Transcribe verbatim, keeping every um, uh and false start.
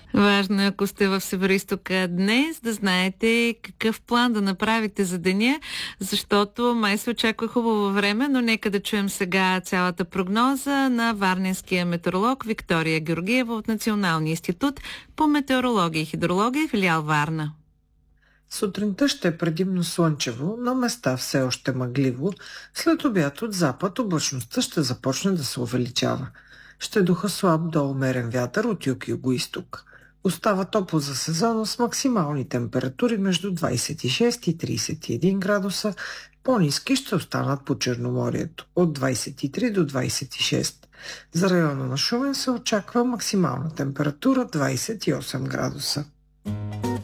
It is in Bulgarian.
Важно е, ако сте в Североизтока днес, да знаете какъв план да направите за деня, защото май се очаква хубаво време, но нека да чуем сега цялата прогноза на варненския метеоролог Виктория Георгиева от Националния институт по метеорология и хидрология, филиал Варна. Сутринта ще е предимно слънчево, на места все още мъгливо. След обяд от запад облачността ще започне да се увеличава. Ще духа слаб до умерен вятър от юг-юго-исток. Остава топло за сезона с максимални температури между двадесет и шест и тридесет и един градуса. По-ниски ще останат по Черноморието от двадесет и три до двадесет и шест. За района на Шумен се очаква максимална температура двадесет и осем градуса.